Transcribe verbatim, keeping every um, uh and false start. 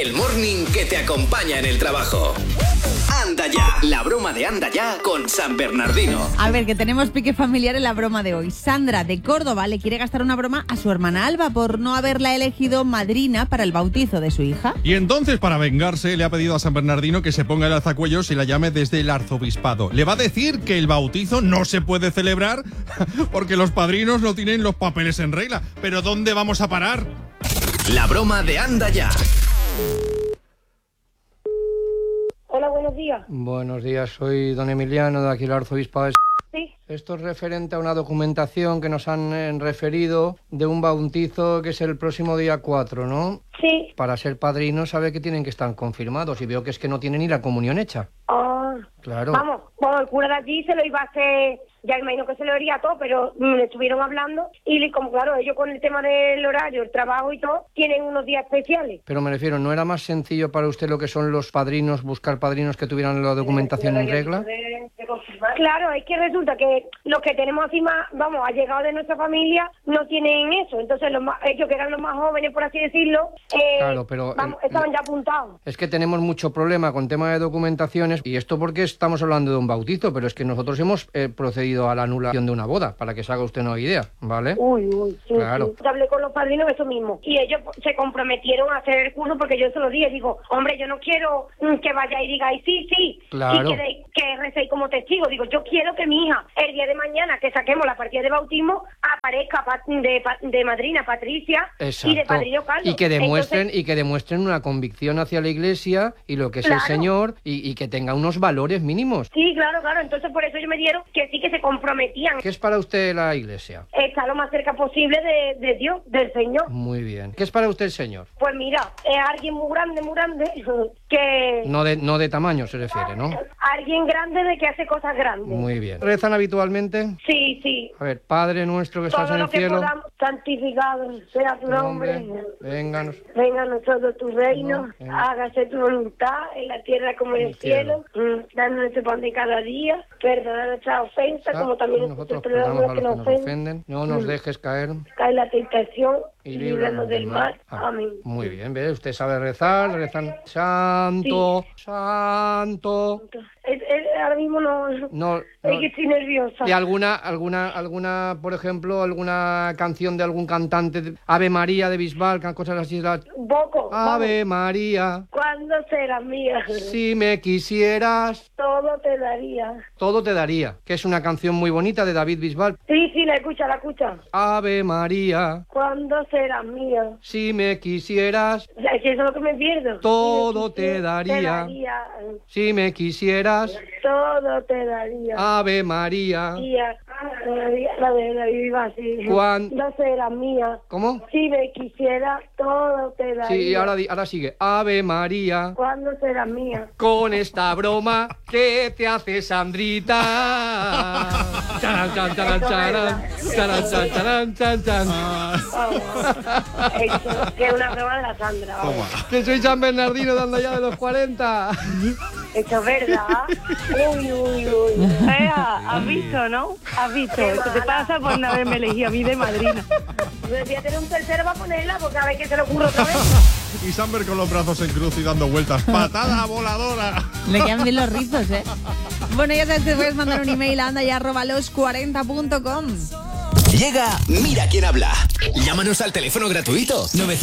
el morning que te acompaña en el trabajo. Anda ya, la broma de Anda ya con San Bernardino. A ver, que tenemos pique familiar en la broma de hoy. Sandra, de Córdoba, le quiere gastar una broma a su hermana Alba por no haberla elegido madrina para el bautizo de su hija. Y entonces, para vengarse, le ha pedido a San Bernardino que se ponga el alzacuellos y la llame desde el arzobispado. Le va a decir que el bautizo no se puede celebrar porque los padrinos no tienen los papeles en regla. ¿Pero dónde vamos a parar? La broma de Anda ya. Hola, buenos días. Buenos días, soy don Emiliano de aquí el arzobispado de... Sí. Esto es referente a una documentación que nos han eh, referido de un bautizo que es el próximo día cuatro, ¿no? Sí. Para ser padrino sabe que tienen que estar confirmados y veo que es que no tienen ni la comunión hecha. Ah. Claro. Vamos, bueno, el cura de allí se lo iba a hacer, ya imagino que se lo haría todo, pero mm, le estuvieron hablando y como claro, ellos con el tema del horario, el trabajo y todo, tienen unos días especiales. Pero me refiero, ¿no era más sencillo para usted lo que son los padrinos, buscar padrinos que tuvieran la documentación en regla? Claro, es que resulta que los que tenemos así más, vamos, allegados de nuestra familia, no tienen eso. Entonces los más, ellos que eran los más jóvenes, por así decirlo, eh, claro, pero vamos, el, estaban ya apuntados. Es que tenemos mucho problema con tema de documentaciones, y esto porque estamos hablando de un bautizo, pero es que nosotros hemos eh, procedido a la anulación de una boda, para que se haga usted una idea, ¿vale? Uy, uy, sí, claro. Sí. Hablé con los padrinos eso mismo, y ellos se comprometieron a hacer el curso porque yo se lo dije, digo, hombre, yo no quiero mm, que vaya y diga, y sí, sí, claro. y que, que recéis como testigo, digo, yo quiero que mi hija, el día de mañana que saquemos la partida de bautismo, aparezca de, de madrina Patricia. Exacto. Y de padrino Carlos. Y que demuestren, Entonces, y que demuestren una convicción hacia la Iglesia y lo que es claro. el Señor, y, y que tenga unos valores mínimos. Sí, claro, claro, entonces por eso ellos me dieron que sí que se comprometían. ¿Qué es para usted la Iglesia? Está lo más cerca posible de, de Dios, del Señor. Muy bien. ¿Qué es para usted el Señor? Pues mira, es alguien muy grande, muy grande, que... No de, no de tamaño se refiere, ¿no? Alguien grande de que hace cosas grandes. Muy bien. ¿Rezan habitualmente? Sí, sí. A ver, Padre nuestro que estás Todo en lo el que cielo. podamos, santificado sea tu nombre. nombre. Vénganos. Venga a nosotros tu reino, no, hágase tu voluntad en la tierra como en el cielo. cielo. Mm, danos nuestro pan de cada día, perdona nuestras ofensas, Ah, como también nosotros perdonamos a los que nos ofenden. ofenden. No nos dejes caer. Cae la tentación Y y líbranos del mal. Ah, Amén. muy bien, ¿ves? Usted sabe rezar, rezan santo, Sí. santo. Es, es, ahora mismo no, No, no. es que estoy nerviosa. ¿Y alguna, alguna, alguna, por ejemplo, alguna canción de algún cantante, de Ave María de Bisbal, cosas así? La... Poco. Ave vamos. María, ¿Cuándo será mía? si me quisieras, Todo te daría. todo te daría, que es una canción muy bonita de David Bisbal. Sí, sí, la escucha, la escucha. Ave María, ¿Cuándo será mía? si me quisieras, O sea, es que eso es lo que me pierdo. todo Si me te daría. Te daría. si me quisieras, Todo te daría. Ave María. Y a- la de la viva así. Cuan- No será mía. ¿Cómo? Si me quisiera, todo te daría. Sí, y ahora, di- ahora sigue. Ave María. ¿Cuándo será mía? Con esta broma que te hace Sandrita. Charan, chan, charan, charan. Charan, chan, charan, chan, chan. Vamos. Eso, que es una broma de la Sandra. Vamos. Que soy San Bernardino dando ya de los cuarenta. Eso es verdad. Uy, uy, uy. Ea, has visto, ¿no? Has visto. Esto te pasa por no haberme elegido a mí de madrina. Voy a tener un tercero para ponerla porque a ver qué se le ocurre otra vez. Y Samber con los brazos en cruz y dando vueltas. ¡Patada voladora! Le quedan bien los rizos, ¿eh? Bueno, ya sabes que puedes mandar un email a anda y arroba los cuarenta punto com. Llega Mira quién habla. Llámanos al teléfono gratuito nueve